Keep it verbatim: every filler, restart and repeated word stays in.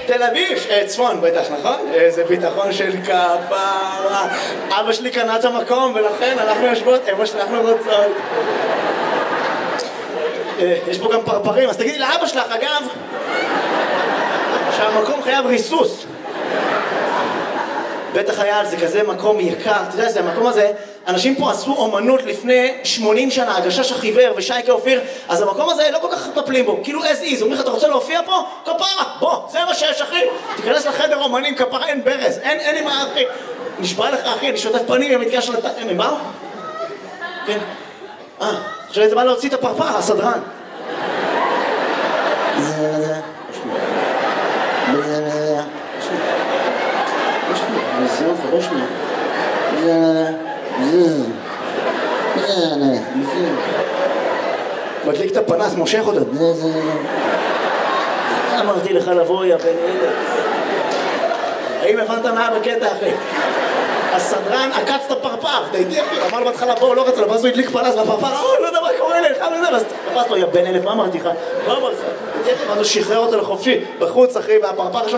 תל אביב, צפון בטח, נכון? איזה ביטחון של כפרה. אבא שלי קנה את המקום ולכן אנחנו יושבות, אמא שלי אנחנו רוצות. יש פה גם פרפרים, אז תגידי לאבא שלך, אגב, שהמקום חייב ריסוס. בטח היה על זה כזה מקום יקר, אתה יודע, זה המקום הזה, אנשים פה עשו אומנות לפני שמונים שנה, הגשש החיוור ושייקה אופיר, אז המקום הזה לא כל כך מטפלים בו, כאילו as is, אומרים לך, אתה רוצה להופיע פה? כפרה, בוא, זה מה שיש אחי, תיכנס לחדר אומנים, כפרה, אין ברז, אין, אין עם האחי, נשבע לך אחי, אני שוטף פנים, הם מתקשר לת... הם באו? כן. אה, עכשיו זה בא להוציא את הפרפר, הסדרן. זה, זה, מדליק את הפנס, מושך אותה. אמרתי לך לבוא, יא בן ילד. האם הבנת מה בקטע, אחי? הסדרן עקץ את הפרפר, תהייתי אחי, אמר לו בהתחלה בואו, לא רצה לו, ואז הוא הדליק פנס והפרפר, אה, לא יודע מה קורה לך, ואז תפס לו, יא בן אלף, מה אמרתי לך? מה אמרתי לך? ואז הוא שחרר אותו לחופשי, בחוץ אחי, והפרפר